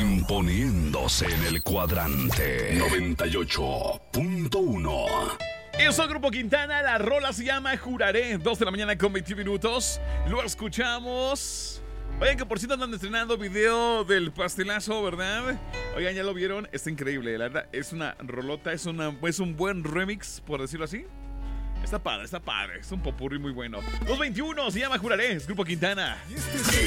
Imponiéndose en el cuadrante 98.1. Eso, Grupo Quintana, la rola se llama Juraré. 2 de la mañana con 21 minutos. Lo escuchamos. Oigan, que por cierto andan estrenando video del pastelazo, ¿verdad? Oigan, ¿ya lo vieron? Está increíble, la verdad. Es una rolota, es un buen remix, por decirlo así. Está padre. Es un popurrí muy bueno. 221, se llama Juraré, es Grupo Quintana.